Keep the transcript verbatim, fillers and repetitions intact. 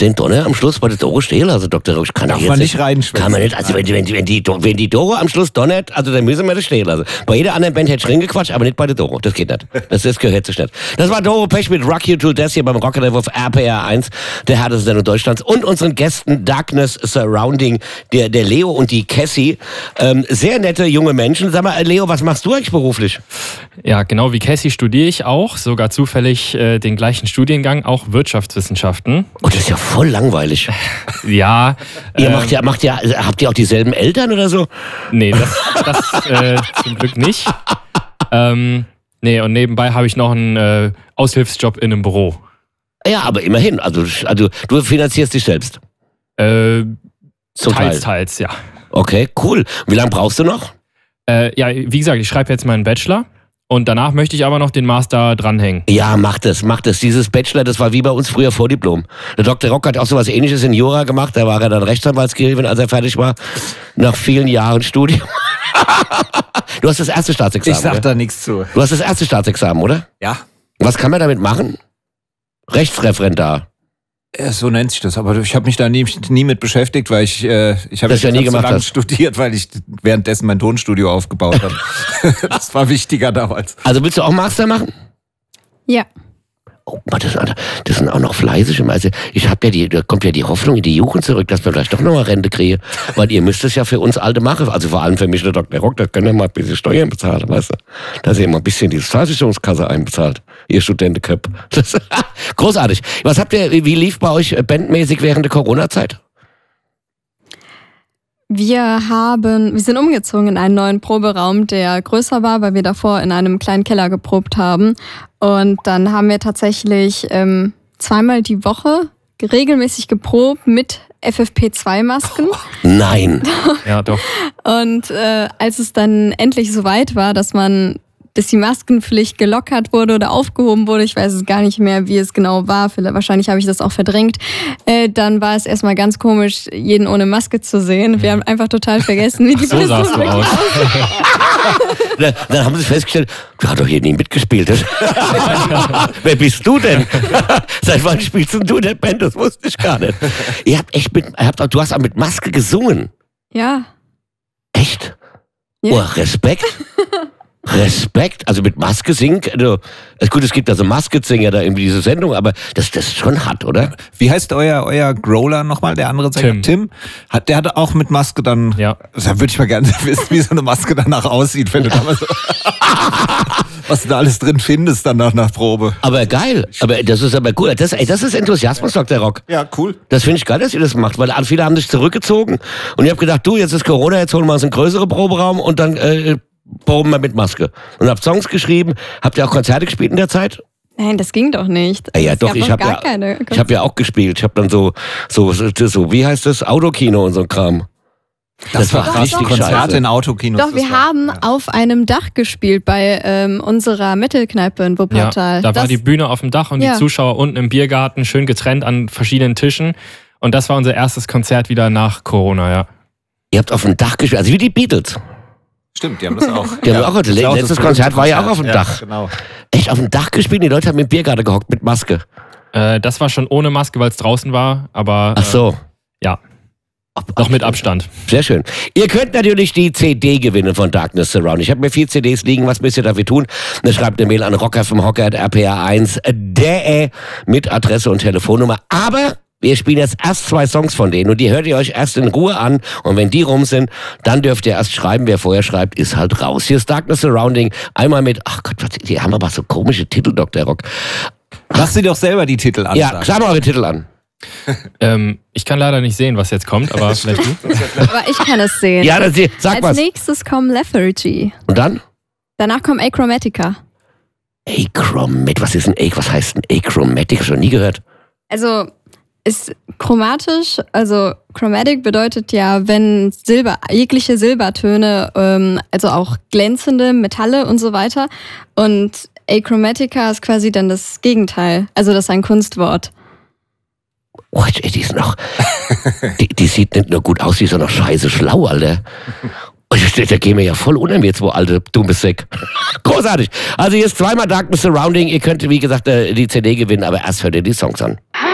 den Donner am Schluss bei der Doro stehlen? Also Doktor Rock, kann Darf ich jetzt man nicht reinschwätzen. Kann man nicht, also wenn, wenn, wenn, die, wenn die Doro am Schluss donnert, also dann müssen wir das stehen lassen. Bei jeder anderen Band hätte ich reingequatscht, aber nicht bei der Doro. Das geht nicht. Das, das gehört sich nicht. Das war Doro Pech mit Rock You to Death hier beim Rock auf R P R eins, der härteste Sendung Deutschlands, und unseren Gästen Darkness Surrounding, der, der Leo und die Cassie. Ähm, sehr nette junge Menschen. Sag mal, Leo, was machst du eigentlich beruflich? Ja, genau wie Cassie studiere ich auch, sogar zufällig äh, den gleichen Studiengang, auch Wirtschaftswissenschaften. Oh, das ist ja voll langweilig. Ja. Ihr ähm, macht ja, macht ja, habt ihr auch dieselben Eltern oder so? Nee, das, das äh, zum Glück nicht. Ähm, nee, und nebenbei habe ich noch einen äh, Aushilfsjob in einem Büro. Ja, aber immerhin. Also, also du finanzierst dich selbst. Äh, Zum teils, Teil. teils, ja. Okay, cool. Wie lange brauchst du noch? Äh, ja, wie gesagt, ich schreibe jetzt meinen Bachelor und danach möchte ich aber noch den Master dranhängen. Ja, mach das, mach das. Dieses Bachelor, das war wie bei uns früher Vordiplom. Der Doktor Rock hat auch so was Ähnliches in Jura gemacht. Da war er dann Rechtsanwaltsgehilfin, als er fertig war. Nach vielen Jahren Studium. Du hast das erste Staatsexamen, Ich sag oder? da nichts zu. Du hast das erste Staatsexamen, oder? Ja. Was kann man damit machen? Rechtsreferendar. Ja, so nennt sich das, aber ich habe mich da nie, nie mit beschäftigt, weil ich, äh, ich habe Das ja nie so gemacht lange hast. studiert, weil ich währenddessen mein Tonstudio aufgebaut habe. Das war wichtiger damals. Also willst du auch Master machen? Ja. Oh, Mann, das, sind- das sind auch noch fleißige. Also ich habe ja die, da kommt ja die Hoffnung in die Jugend zurück, dass wir vielleicht doch noch mal Rente kriegen. Weil ihr müsst es ja für uns Alte machen. Also vor allem für mich, der Doktor Rock, da könnt ihr mal ein bisschen Steuern bezahlen, weißt du? Dass ihr mal ein bisschen die Versicherungskasse einbezahlt. Ihr Studentenköp. Das, großartig. Was habt ihr, wie lief bei euch bandmäßig während der Corona-Zeit? Wir haben, wir sind umgezogen in einen neuen Proberaum, der größer war, weil wir davor in einem kleinen Keller geprobt haben. Und dann haben wir tatsächlich ähm, zweimal die Woche regelmäßig geprobt mit F F P zwei Masken. Nein. Ja, doch. Und äh, als es dann endlich soweit war, dass man, dass die Maskenpflicht gelockert wurde oder aufgehoben wurde, ich weiß es gar nicht mehr, wie es genau war, vielleicht, wahrscheinlich habe ich das auch verdrängt, äh, dann war es erstmal ganz komisch, jeden ohne Maske zu sehen. Wir haben einfach total vergessen, wie die So Person sahst du wirklich aus. Dann, dann haben sie festgestellt, du hast doch hier nie mitgespielt. Wer bist du denn? Seit wann spielst denn du in der Band? Das wusste ich gar nicht. Ihr habt echt mit, ihr habt, auch- du hast auch mit Maske gesungen. Ja. Echt? Ja. Oh, Respekt. Respekt. Also mit Maske singen. Also, gut, es gibt also Maske-Singer da irgendwie diese Sendung, aber das, das ist schon hart, oder? Wie heißt euer, euer Growler nochmal, der andere Sänger? Tim. Tim? Hat, der hatte auch mit Maske dann, Ja. da würde ich mal gerne wissen, wie so eine Maske danach aussieht, wenn du da mal so, was du da alles drin findest dann nach, nach Probe. Aber geil. Aber das ist aber cool. Das, ey, das ist Enthusiasmus, Doktor Rock. Ja, cool. Das finde ich geil, dass ihr das macht, weil viele haben sich zurückgezogen und ich habe gedacht, du, jetzt ist Corona, jetzt holen wir uns einen größeren Proberaum und dann äh, proben wir mit Maske. Und habt Songs geschrieben. Habt ihr auch Konzerte gespielt in der Zeit? Nein, das ging doch nicht. Ja, ja Es doch, gab ich doch habe gar ja, keine. ich hab ja auch gespielt. Ich habe dann so, so, so, so, wie heißt das, Autokino und so ein Kram. Das, war doch, richtig doch. Konzerte scheiße. in Autokinos. Doch, das wir war- haben ja. auf einem Dach gespielt bei ähm, unserer Metal-Kneipe in Ja, Wuppertal. da war Das- die Bühne auf dem Dach und Ja. die Zuschauer unten im Biergarten, schön getrennt an verschiedenen Tischen. Und das war unser erstes Konzert wieder nach Corona, ja. Ihr habt auf dem Dach gespielt, also wie die Beatles. Stimmt, die haben das auch. Die haben auch heute- das ist auch letztes das Konzert war ja auch auf dem ja, Dach. Genau. Echt auf dem Dach gespielt? Die Leute haben im Biergarten gehockt mit Maske. Äh, das war schon ohne Maske, weil es draußen war, aber Ach so. äh, ja, noch mit Abstand. Sehr schön. Ihr könnt natürlich die C D gewinnen von Darkness Surround. Ich habe mir vier C Ds liegen. Was müsst ihr dafür tun? Dann schreibt eine Mail an rocker vom Hocker at r p r eins punkt de mit Adresse und Telefonnummer. Aber wir spielen jetzt erst zwei Songs von denen und die hört ihr euch erst in Ruhe an. Und wenn die rum sind, dann dürft ihr erst schreiben. Wer vorher schreibt, ist halt raus. Hier ist Darkness Surrounding. Einmal mit, ach Gott, was, die haben aber so komische Titel, Doktor Rock. Lass sie doch selber die Titel an. Ja, sag mal eure Titel an. Ähm, ich kann leider nicht sehen, was jetzt kommt, aber vielleicht du. Aber ich kann es sehen. Ja, dann sag Als was. nächstes kommen Lethargy. Und dann? Danach kommt Achromatica. Achromatic. Was ist ein A? Was heißt ein Achromatic? Hab ich schon nie gehört. Also ist chromatisch, also chromatic bedeutet ja, wenn Silber, jegliche Silbertöne, ähm, also auch glänzende Metalle und so weiter. Und Achromatica ist quasi dann das Gegenteil. Also das ist ein Kunstwort. Oh, ey, die ist noch. Die, die sieht nicht nur gut aus, die ist auch noch scheiße schlau, Alter. Oh, da da gehen wir ja voll unter mir, zwei alte dumme Säck. Großartig. Also hier ist zweimal Darkness Surrounding. Ihr könnt, wie gesagt, die C D gewinnen, aber erst hört ihr die Songs an.